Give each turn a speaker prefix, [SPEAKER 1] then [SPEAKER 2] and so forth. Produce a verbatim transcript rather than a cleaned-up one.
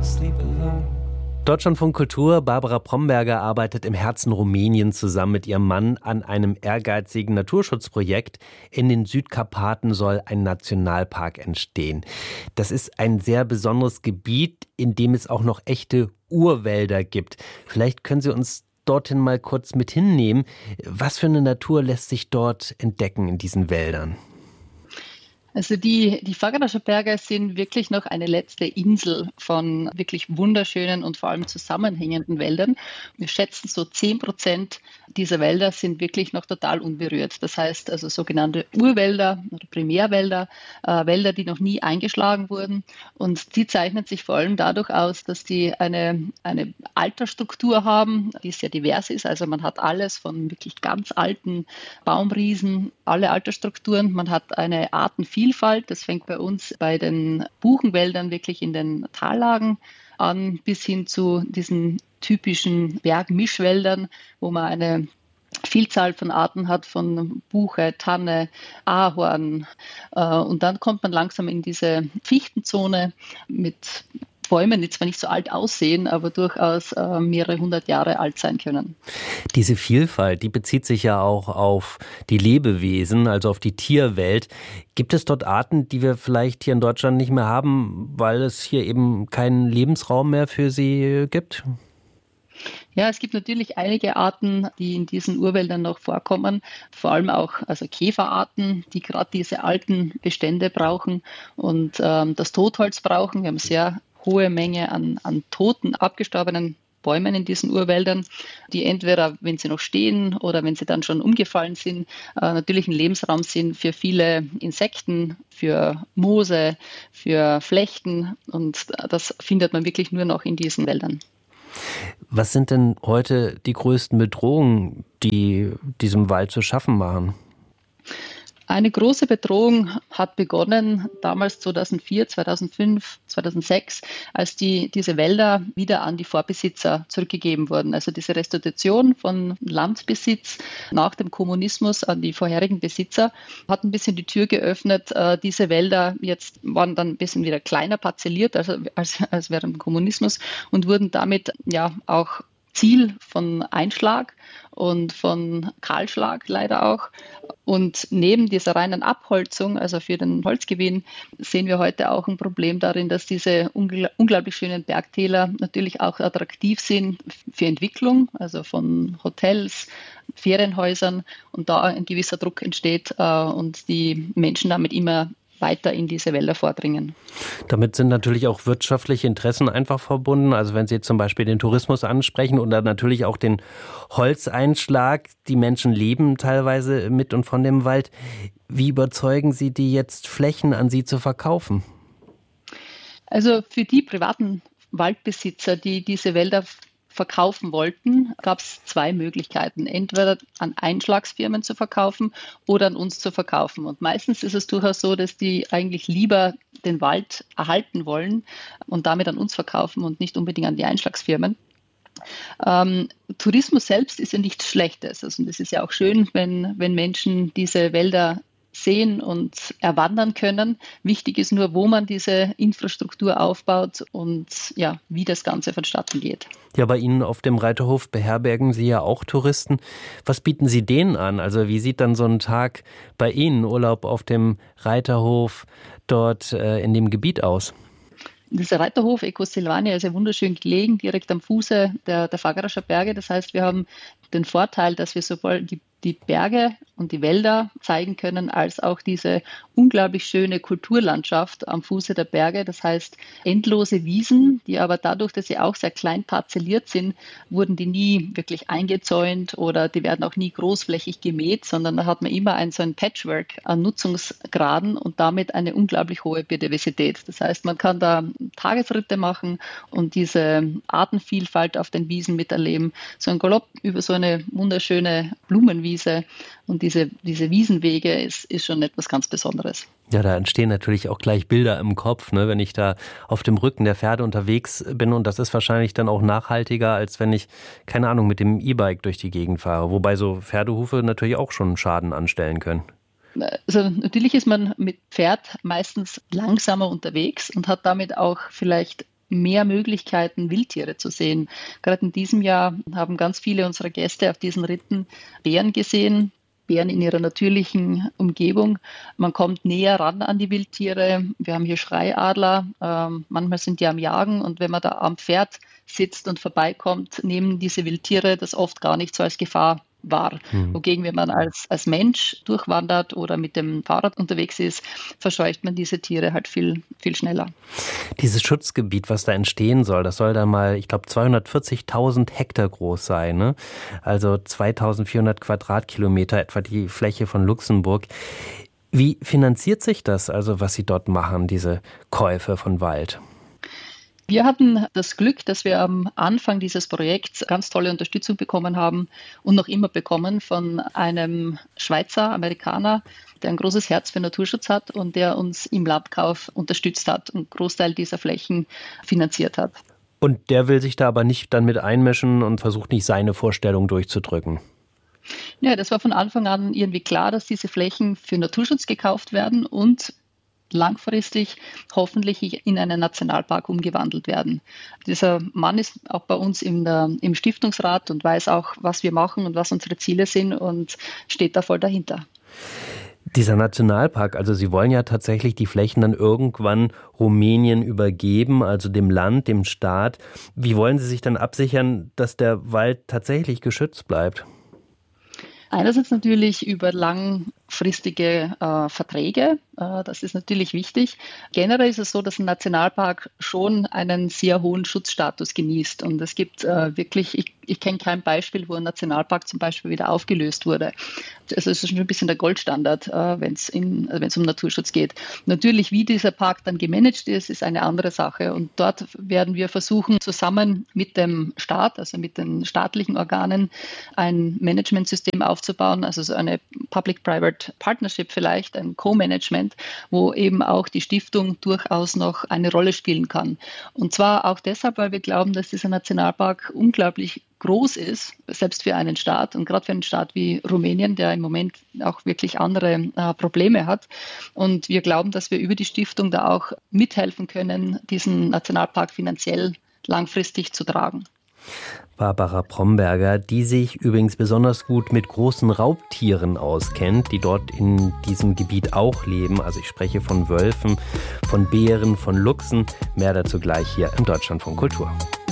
[SPEAKER 1] Deutschlandfunk Kultur, Barbara Bromberger arbeitet im Herzen Rumäniens zusammen mit ihrem Mann an einem ehrgeizigen Naturschutzprojekt. In den Südkarpaten soll ein Nationalpark entstehen. Das ist ein sehr besonderes Gebiet, in dem es auch noch echte Urwälder gibt. Vielleicht können Sie uns dorthin mal kurz mit hinnehmen. Was für eine Natur lässt sich dort entdecken in diesen Wäldern?
[SPEAKER 2] Also die, die Fagerascher Berge sind wirklich noch eine letzte Insel von wirklich wunderschönen und vor allem zusammenhängenden Wäldern. Wir schätzen, so zehn Prozent dieser Wälder sind wirklich noch total unberührt. Das heißt also sogenannte Urwälder oder Primärwälder, äh, Wälder, die noch nie eingeschlagen wurden. Und die zeichnen sich vor allem dadurch aus, dass die eine, eine Altersstruktur haben, die sehr divers ist. Also man hat alles von wirklich ganz alten Baumriesen, alle Altersstrukturen. Man hat eine Artenvielfalt. Das fängt bei uns bei den Buchenwäldern wirklich in den Tallagen an, bis hin zu diesen typischen Bergmischwäldern, wo man eine Vielzahl von Arten hat, von Buche, Tanne, Ahorn. Und dann kommt man langsam in diese Fichtenzone mit Bäumen, die zwar nicht so alt aussehen, aber durchaus äh, mehrere hundert Jahre alt sein können.
[SPEAKER 1] Diese Vielfalt, die bezieht sich ja auch auf die Lebewesen, also auf die Tierwelt. Gibt es dort Arten, die wir vielleicht hier in Deutschland nicht mehr haben, weil es hier eben keinen Lebensraum mehr für sie gibt?
[SPEAKER 2] Ja, es gibt natürlich einige Arten, die in diesen Urwäldern noch vorkommen, vor allem auch also Käferarten, die gerade diese alten Bestände brauchen und ähm, das Totholz brauchen. Wir haben sehr hohe Menge an, an toten, abgestorbenen Bäumen in diesen Urwäldern, die entweder, wenn sie noch stehen oder wenn sie dann schon umgefallen sind, äh, natürlich ein Lebensraum sind für viele Insekten, für Moose, für Flechten, und das findet man wirklich nur noch in diesen Wäldern.
[SPEAKER 1] Was sind denn heute die größten Bedrohungen, die diesem Wald zu schaffen machen?
[SPEAKER 2] Eine große Bedrohung hat begonnen damals zweitausendvier, zweitausendfünf, zweitausendsechs, als die, diese Wälder wieder an die Vorbesitzer zurückgegeben wurden. Also diese Restitution von Landbesitz nach dem Kommunismus an die vorherigen Besitzer hat ein bisschen die Tür geöffnet. Diese Wälder jetzt waren dann ein bisschen wieder kleiner parzelliert also als, als während dem Kommunismus und wurden damit ja auch Ziel von Einschlag und von Kahlschlag leider auch. Und neben dieser reinen Abholzung, also für den Holzgewinn, sehen wir heute auch ein Problem darin, dass diese ungl- unglaublich schönen Bergtäler natürlich auch attraktiv sind für Entwicklung, also von Hotels, Ferienhäusern, und da ein gewisser Druck entsteht äh, und die Menschen damit immer weiter in diese Wälder vordringen.
[SPEAKER 1] Damit sind natürlich auch wirtschaftliche Interessen einfach verbunden. Also wenn Sie zum Beispiel den Tourismus ansprechen oder natürlich auch den Holzeinschlag. Die Menschen leben teilweise mit und von dem Wald. Wie überzeugen Sie die jetzt, Flächen an Sie zu verkaufen?
[SPEAKER 2] Also für die privaten Waldbesitzer, die diese Wälder verkaufen wollten, gab es zwei Möglichkeiten. Entweder an Einschlagsfirmen zu verkaufen oder an uns zu verkaufen. Und meistens ist es durchaus so, dass die eigentlich lieber den Wald erhalten wollen und damit an uns verkaufen und nicht unbedingt an die Einschlagsfirmen. Ähm, Tourismus selbst ist ja nichts Schlechtes. Also das ist ja auch schön, wenn, wenn Menschen diese Wälder sehen und erwandern können. Wichtig ist nur, wo man diese Infrastruktur aufbaut und ja, wie das Ganze vonstatten geht.
[SPEAKER 1] Ja, bei Ihnen auf dem Reiterhof beherbergen Sie ja auch Touristen. Was bieten Sie denen an? Also wie sieht dann so ein Tag bei Ihnen, Urlaub auf dem Reiterhof dort äh, in dem Gebiet aus?
[SPEAKER 2] Dieser Reiterhof Ecos Silvania ist ja wunderschön gelegen, direkt am Fuße der, der Fagerascher Berge. Das heißt, wir haben den Vorteil, dass wir sowohl die, die Berge und die Wälder zeigen können, als auch diese unglaublich schöne Kulturlandschaft am Fuße der Berge. Das heißt, endlose Wiesen, die aber dadurch, dass sie auch sehr klein parzelliert sind, wurden die nie wirklich eingezäunt oder die werden auch nie großflächig gemäht, sondern da hat man immer ein so ein Patchwork an Nutzungsgraden und damit eine unglaublich hohe Biodiversität. Das heißt, man kann da Tagesritte machen und diese Artenvielfalt auf den Wiesen miterleben. So ein Galopp über so eine wunderschöne Blumenwiese und diese, diese Wiesenwege ist, ist schon etwas ganz Besonderes.
[SPEAKER 1] Ja, da entstehen natürlich auch gleich Bilder im Kopf, ne, wenn ich da auf dem Rücken der Pferde unterwegs bin, und das ist wahrscheinlich dann auch nachhaltiger, als wenn ich, keine Ahnung, mit dem E-Bike durch die Gegend fahre, wobei so Pferdehufe natürlich auch schon Schaden anstellen können.
[SPEAKER 2] Also natürlich ist man mit Pferd meistens langsamer unterwegs und hat damit auch vielleicht mehr Möglichkeiten, Wildtiere zu sehen. Gerade in diesem Jahr haben ganz viele unserer Gäste auf diesen Ritten Bären gesehen, Bären in ihrer natürlichen Umgebung. Man kommt näher ran an die Wildtiere. Wir haben hier Schreiadler. Ähm, manchmal sind die am Jagen und wenn man da am Pferd sitzt und vorbeikommt, nehmen diese Wildtiere das oft gar nicht so als Gefahr wahr. Mhm. Wogegen, wenn man als, als Mensch durchwandert oder mit dem Fahrrad unterwegs ist, verscheucht man diese Tiere halt viel, viel schneller.
[SPEAKER 1] Dieses Schutzgebiet, was da entstehen soll, das soll dann mal, ich glaube, zweihundertvierzigtausend Hektar groß sein, ne? Also zweitausendvierhundert Quadratkilometer, etwa die Fläche von Luxemburg. Wie finanziert sich das, also was Sie dort machen, diese Käufe von Wald?
[SPEAKER 2] Wir hatten das Glück, dass wir am Anfang dieses Projekts ganz tolle Unterstützung bekommen haben und noch immer bekommen von einem Schweizer Amerikaner, der ein großes Herz für Naturschutz hat und der uns im Landkauf unterstützt hat und einen Großteil dieser Flächen finanziert hat.
[SPEAKER 1] Und der will sich da aber nicht dann mit einmischen und versucht nicht seine Vorstellung durchzudrücken?
[SPEAKER 2] Ja, das war von Anfang an irgendwie klar, dass diese Flächen für Naturschutz gekauft werden und langfristig hoffentlich in einen Nationalpark umgewandelt werden. Dieser Mann ist auch bei uns in der, im Stiftungsrat und weiß auch, was wir machen und was unsere Ziele sind und steht da voll dahinter.
[SPEAKER 1] Dieser Nationalpark, also Sie wollen ja tatsächlich die Flächen dann irgendwann Rumänien übergeben, also dem Land, dem Staat. Wie wollen Sie sich dann absichern, dass der Wald tatsächlich geschützt bleibt?
[SPEAKER 2] Einerseits natürlich über langfristige äh, Verträge, äh, das ist natürlich wichtig. Generell ist es so, dass ein Nationalpark schon einen sehr hohen Schutzstatus genießt und es gibt äh, wirklich, ich, ich kenne kein Beispiel, wo ein Nationalpark zum Beispiel wieder aufgelöst wurde. Also es ist schon ein bisschen der Goldstandard, äh, wenn es in, wenn es um Naturschutz geht. Natürlich, wie dieser Park dann gemanagt ist, ist eine andere Sache und dort werden wir versuchen, zusammen mit dem Staat, also mit den staatlichen Organen, ein Managementsystem aufzubauen, also so eine Public-Private Partnership vielleicht, ein Co-Management, wo eben auch die Stiftung durchaus noch eine Rolle spielen kann. Und zwar auch deshalb, weil wir glauben, dass dieser Nationalpark unglaublich groß ist, selbst für einen Staat und gerade für einen Staat wie Rumänien, der im Moment auch wirklich andere äh, Probleme hat. Und wir glauben, dass wir über die Stiftung da auch mithelfen können, diesen Nationalpark finanziell langfristig zu tragen.
[SPEAKER 1] Barbara Promberger, die sich übrigens besonders gut mit großen Raubtieren auskennt, die dort in diesem Gebiet auch leben. Also ich spreche von Wölfen, von Bären, von Luchsen. Mehr dazu gleich hier im Deutschlandfunk Kultur.